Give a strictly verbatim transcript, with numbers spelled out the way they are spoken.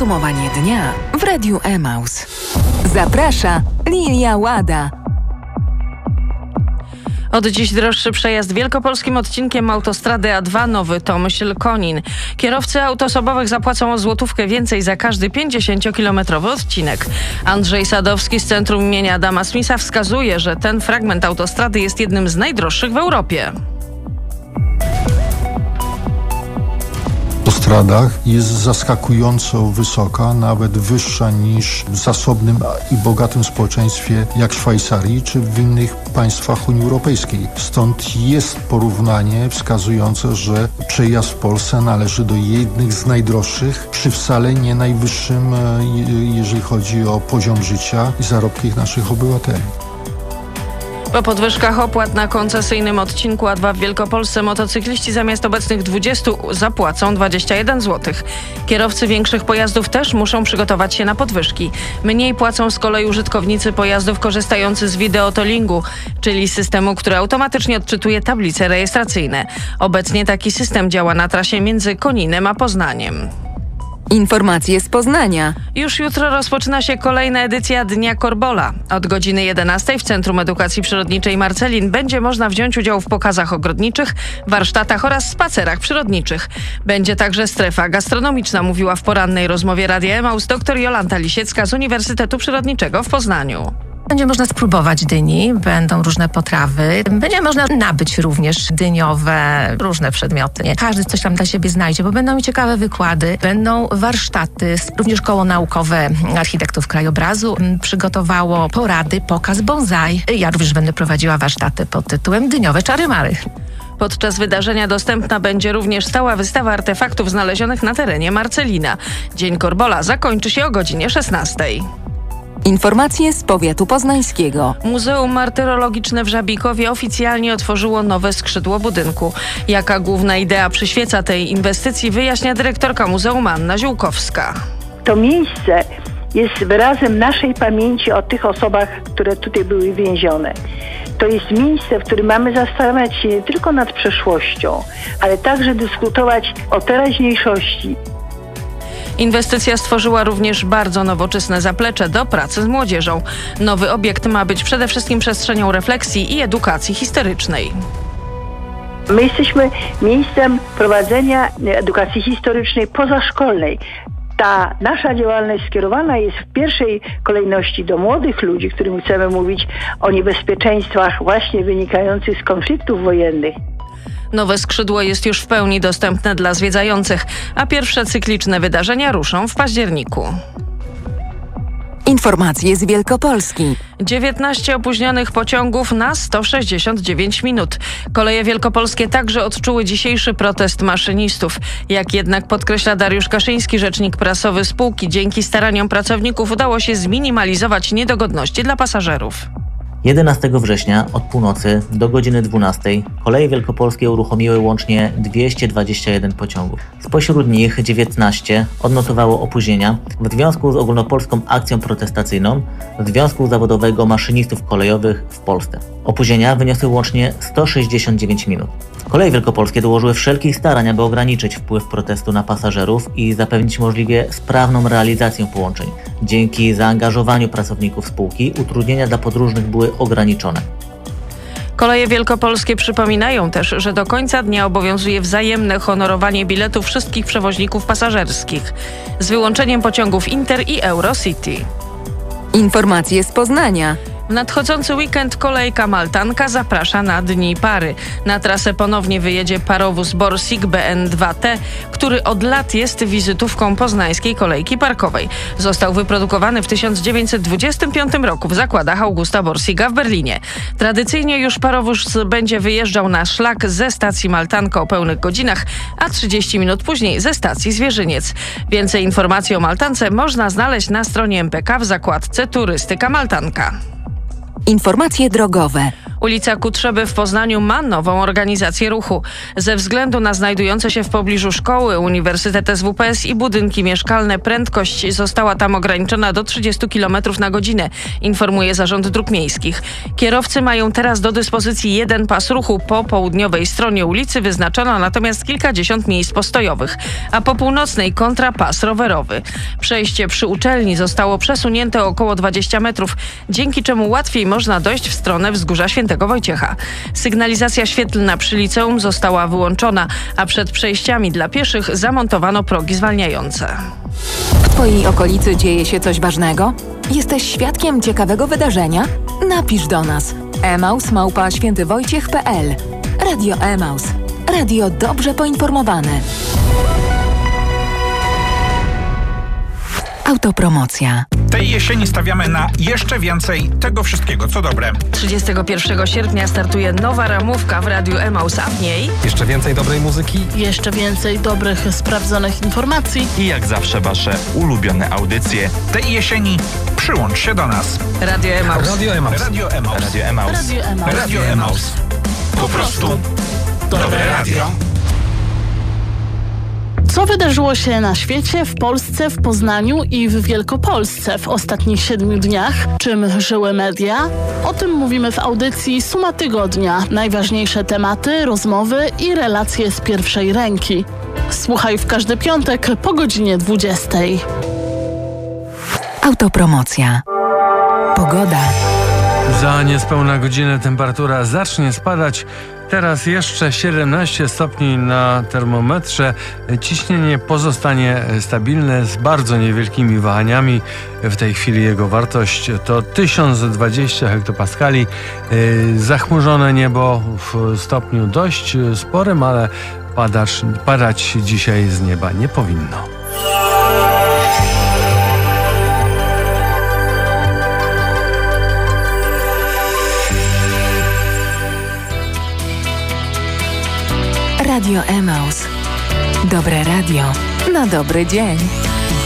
Podsumowanie dnia w Radiu Emaus. Zaprasza Lilia Łada. Od dziś droższy przejazd wielkopolskim odcinkiem autostrady A dwa Nowy Tomyśl-Konin. Kierowcy aut osobowych zapłacą o złotówkę więcej za każdy pięćdziesięciokilometrowy odcinek. Andrzej Sadowski z Centrum imienia Adama Smitha wskazuje, że ten fragment autostrady jest jednym z najdroższych w Europie. W autostradach jest zaskakująco wysoka, nawet wyższa niż w zasobnym i bogatym społeczeństwie jak Szwajcarii czy w innych państwach Unii Europejskiej. Stąd jest porównanie wskazujące, że przejazd w Polsce należy do jednych z najdroższych, przy wcale nie najwyższym, jeżeli chodzi o poziom życia i zarobki naszych obywateli. Po podwyżkach opłat na koncesyjnym odcinku A dwa w Wielkopolsce motocykliści zamiast obecnych dwudziestu zapłacą dwadzieścia jeden złotych. Kierowcy większych pojazdów też muszą przygotować się na podwyżki. Mniej płacą z kolei użytkownicy pojazdów korzystający z wideotollingu, czyli systemu, który automatycznie odczytuje tablice rejestracyjne. Obecnie taki system działa na trasie między Koninem a Poznaniem. Informacje z Poznania. Już jutro rozpoczyna się kolejna edycja Dnia Korbola. Od godziny jedenastej w Centrum Edukacji Przyrodniczej Marcelin będzie można wziąć udział w pokazach ogrodniczych, warsztatach oraz spacerach przyrodniczych. Będzie także strefa gastronomiczna, mówiła w porannej rozmowie Radia Emaus dr Jolanta Lisiecka z Uniwersytetu Przyrodniczego w Poznaniu. Będzie można spróbować dyni, będą różne potrawy, będzie można nabyć również dyniowe, różne przedmioty. Każdy coś tam dla siebie znajdzie, bo będą ciekawe wykłady, będą warsztaty, również koło naukowe architektów krajobrazu przygotowało porady, pokaz bonsai. Ja również będę prowadziła warsztaty pod tytułem Dyniowe czary-mary. Podczas wydarzenia dostępna będzie również stała wystawa artefaktów znalezionych na terenie Marcelina. Dzień Korbola zakończy się o godzinie szesnastej. Informacje z powiatu poznańskiego. Muzeum Martyrologiczne w Żabikowie oficjalnie otworzyło nowe skrzydło budynku. Jaka główna idea przyświeca tej inwestycji, wyjaśnia dyrektorka muzeum Anna Ziółkowska. To miejsce jest wyrazem naszej pamięci o tych osobach, które tutaj były więzione. To jest miejsce, w którym mamy zastanawiać się nie tylko nad przeszłością, ale także dyskutować o teraźniejszości. Inwestycja stworzyła również bardzo nowoczesne zaplecze do pracy z młodzieżą. Nowy obiekt ma być przede wszystkim przestrzenią refleksji i edukacji historycznej. My jesteśmy miejscem prowadzenia edukacji historycznej pozaszkolnej. Ta nasza działalność skierowana jest w pierwszej kolejności do młodych ludzi, którym chcemy mówić o niebezpieczeństwach właśnie wynikających z konfliktów wojennych. Nowe skrzydło jest już w pełni dostępne dla zwiedzających, a pierwsze cykliczne wydarzenia ruszą w październiku. Informacje z Wielkopolski. dziewiętnaście opóźnionych pociągów na sto sześćdziesiąt dziewięć minut. Koleje wielkopolskie także odczuły dzisiejszy protest maszynistów. Jak jednak podkreśla Dariusz Kaszyński, rzecznik prasowy spółki, dzięki staraniom pracowników udało się zminimalizować niedogodności dla pasażerów. jedenastego września od północy do godziny dwunastej koleje wielkopolskie uruchomiły łącznie dwieście dwadzieścia jeden pociągów. Spośród nich dziewiętnaście odnotowało opóźnienia w związku z ogólnopolską akcją protestacyjną Związku Zawodowego Maszynistów Kolejowych w Polsce. Opóźnienia wyniosły łącznie sto sześćdziesiąt dziewięć minut. Koleje wielkopolskie dołożyły wszelkich starań, aby ograniczyć wpływ protestu na pasażerów i zapewnić możliwie sprawną realizację połączeń. Dzięki zaangażowaniu pracowników spółki utrudnienia dla podróżnych były ograniczone. Koleje wielkopolskie przypominają też, że do końca dnia obowiązuje wzajemne honorowanie biletów wszystkich przewoźników pasażerskich, z wyłączeniem pociągów Inter i Eurocity. Informacje z Poznania. W nadchodzący weekend kolejka Maltanka zaprasza na Dni Pary. Na trasę ponownie wyjedzie parowóz Borsig B N dwa T, który od lat jest wizytówką poznańskiej kolejki parkowej. Został wyprodukowany w tysiąc dziewięćset dwudziestym piątym roku w zakładach Augusta Borsiga w Berlinie. Tradycyjnie już parowóz będzie wyjeżdżał na szlak ze stacji Maltanka o pełnych godzinach, a trzydzieści minut później ze stacji Zwierzyniec. Więcej informacji o Maltance można znaleźć na stronie M P K w zakładce Turystyka Maltanka. Informacje drogowe. Ulica Kutrzeby w Poznaniu ma nową organizację ruchu. Ze względu na znajdujące się w pobliżu szkoły, Uniwersytet S W P S i budynki mieszkalne prędkość została tam ograniczona do trzydzieści kilometrów na godzinę, informuje Zarząd Dróg Miejskich. Kierowcy mają teraz do dyspozycji jeden pas ruchu. Po południowej stronie ulicy wyznaczono natomiast kilkadziesiąt miejsc postojowych, a po północnej kontrapas rowerowy. Przejście przy uczelni zostało przesunięte o około dwadzieścia metrów, dzięki czemu łatwiej można dojść w stronę Wzgórza Świętego Wojciecha. Sygnalizacja świetlna przy liceum została wyłączona, a przed przejściami dla pieszych zamontowano progi zwalniające. W Twojej okolicy dzieje się coś ważnego? Jesteś świadkiem ciekawego wydarzenia? Napisz do nas. emaus małpa świętywojciech kropka pe el. Radio Emaus. Radio dobrze poinformowane. Autopromocja. Tej jesieni stawiamy na jeszcze więcej tego wszystkiego, co dobre. trzydziestego pierwszego sierpnia startuje nowa ramówka w Radiu Emaus, a w niej jeszcze więcej dobrej muzyki, jeszcze więcej dobrych, sprawdzonych informacji i jak zawsze wasze ulubione audycje. Tej jesieni przyłącz się do nas. Radio Emaus. Radio Emaus. Radio Emaus. Radio Emaus. Radio Emaus. Radio Emaus. Po prostu dobre radio. Co wydarzyło się na świecie, w Polsce, w Poznaniu i w Wielkopolsce w ostatnich siedmiu dniach? Czym żyły media? O tym mówimy w audycji Suma Tygodnia. Najważniejsze tematy, rozmowy i relacje z pierwszej ręki. Słuchaj w każdy piątek po godzinie dwudziestej. Autopromocja. Pogoda. Za niespełna godzinę temperatura zacznie spadać. Teraz jeszcze siedemnaście stopni na termometrze. Ciśnienie pozostanie stabilne z bardzo niewielkimi wahaniami. W tej chwili jego wartość to tysiąc dwadzieścia hektopaskali. Zachmurzone niebo w stopniu dość sporym, ale padać, padać dzisiaj z nieba nie powinno. Radio Emaus. Dobre radio na dobry dzień.